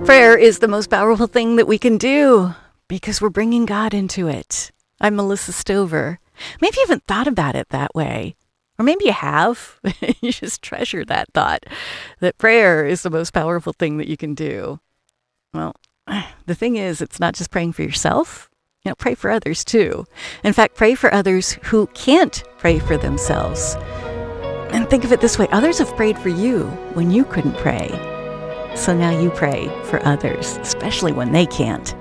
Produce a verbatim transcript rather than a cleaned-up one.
Prayer is the most powerful thing that we can do because we're bringing God into it. I'm Melissa Stover. Maybe you haven't thought about it that way. Or maybe you have. You just treasure that thought that prayer is the most powerful thing that you can do. Well, the thing is, it's not just praying for yourself. You know, pray for others too. In fact, pray for others who can't pray for themselves. And think of it this way. Others have prayed for you when you couldn't pray. So now you pray for others, especially when they can't.